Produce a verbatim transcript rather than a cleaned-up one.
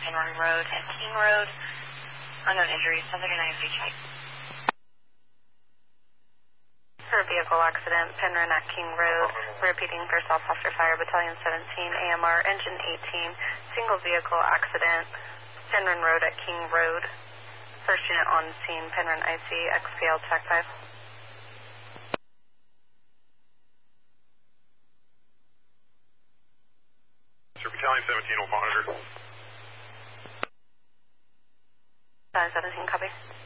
Penryn Road and King Road. Unknown injuries, ten thirty-nine C check. For vehicle accident, Penryn at King Road, repeating for South Foster Fire Battalion seventeen, A M R engine eighteen, single vehicle accident, Penryn Road at King Road. First unit on scene, Penryn I C, X P L T A C five. Sir, Battalion seventeen will monitor. Battalion seventeen, copy.